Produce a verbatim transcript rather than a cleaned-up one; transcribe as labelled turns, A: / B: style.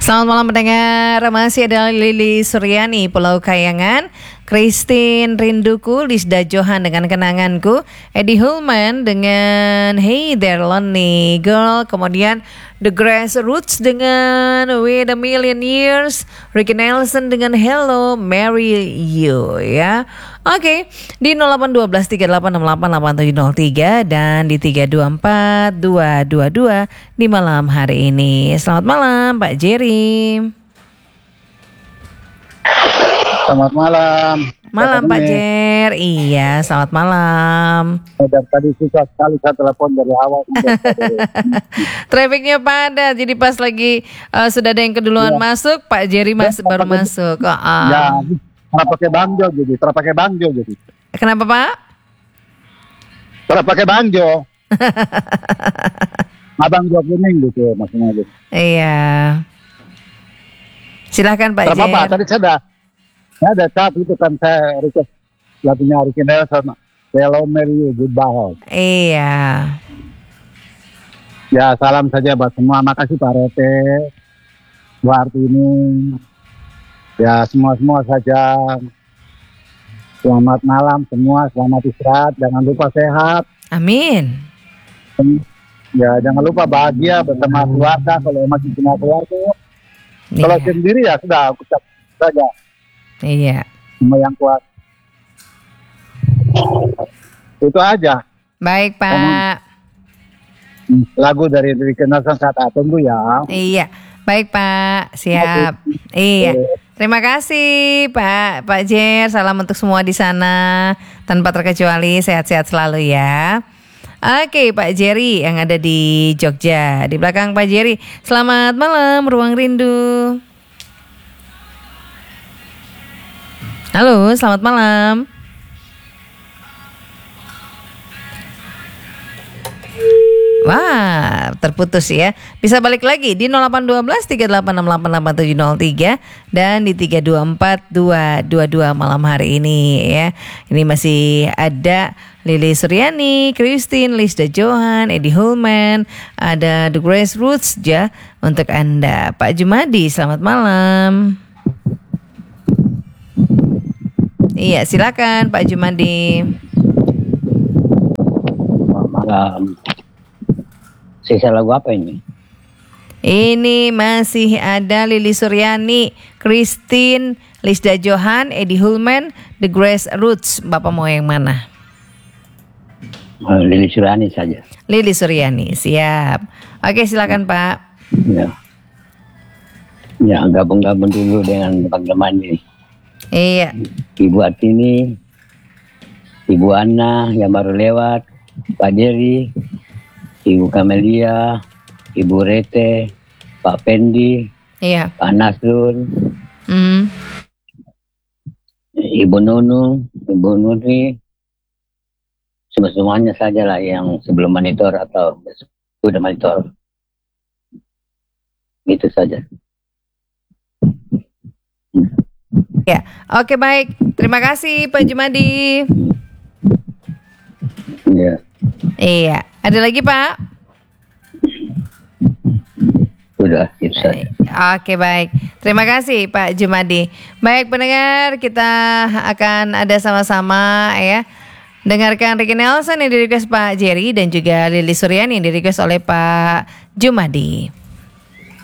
A: Selamat malam pendengar, masih ada Lili Suryani, Pulau Kayangan, Christine Rinduku, Lisda Johan dengan Kenanganku, Eddie Hulman dengan Hey There Lonely Girl, kemudian The Grassroots dengan Wait a Million Years, Ricky Nelson dengan Hello Marry You ya. Oke, di nol delapan satu dua tiga delapan enam delapan delapan tujuh nol tiga dan di tiga dua empat dua dua dua di malam hari ini. Selamat malam Pak Jerry.
B: Selamat malam.
A: Malam Pak Jer. Iya, selamat malam.
B: Dari tadi susah sekali saya telepon dari awal.
A: Trafficnya padat, jadi pas lagi uh, sudah ada yang keduluan ya. masuk, Pak Jerry masih baru pakai, masuk. Oh, uh.
B: Ya, karena pakai banjo jadi, terus pakai banjo jadi.
A: Kenapa Pak?
B: Terus pakai banjo. Abang gua kuning gitu maksudnya. Gitu.
A: Iya. Silakan Pak Jer.
B: Apa tadi saya ada, saya ada chat itu kan saya request lagunya Ricky Nelson, Hello Marry You Goodbye.
A: Iya.
B: Ya salam saja buat semua, makasih Pak Rete, buat ini. Ya semua-semua saja. Selamat malam semua, selamat istirahat, jangan lupa sehat.
A: Amin.
B: Ya jangan lupa bahagia bersama keluarga kalau masih punya keluarga. Iya. Kalau sendiri ya sudah ucap saja.
A: Iya.
B: Semua yang kuat. Itu aja.
A: Baik Pak.
B: Karena lagu dari Ricky Nelson saat tunggu ya.
A: Iya. Baik Pak, siap. Oke. Iya. Terima kasih Pak Pak Jer. Salam untuk semua di sana tanpa terkecuali, sehat-sehat selalu ya. Oke Pak Jerry yang ada di Jogja. Di belakang Pak Jerry. Selamat malam Ruang Rindu. Halo, selamat malam. Wah, terputus ya. Bisa balik lagi di nol delapan satu dua tiga delapan enam delapan delapan tujuh nol tiga dan di tiga dua empat dua dua dua malam hari ini ya. Ini masih ada Lili Suryani, Christine, Lisda Johan, Eddie Hulman, ada The Grassroots ya untuk Anda. Pak Jumadi, selamat malam. Iya, silakan Pak Jumadi.
C: Selamat malam. Sisa lagu apa ini?
A: Ini masih ada Lili Suryani, Christine, Lisda Johan, Eddie Hulman, The Grassroots. Bapak mau yang mana?
C: Lili Suryani saja.
A: Lili Suryani, siap. Oke, silakan Pak.
C: Ya, ya gabung-gabung dulu dengan teman-teman ini.
A: Iya.
C: Ibu Atini, Ibu Anna yang baru lewat, Pak Jerry, Ibu Kamelia, Ibu Rete, Pak Pendi,
A: iya.
C: Pak Nasrun,
A: mm.
C: Ibu Nunu, Ibu Nuri, semua-semuanya saja lah yang sebelum monitor atau sudah monitor. Itu saja.
A: Ya, oke baik. Terima kasih Pak Jumadi.
C: Iya.
A: Iya. Ada lagi Pak?
C: Sudah, itu saja.
A: Oke baik. Terima kasih Pak Jumadi. Baik pendengar, kita akan ada sama-sama ya. Dengarkan Ricky Nelson yang di request Pak Jerry dan juga Lili Suryani yang di request oleh Pak Jumadi.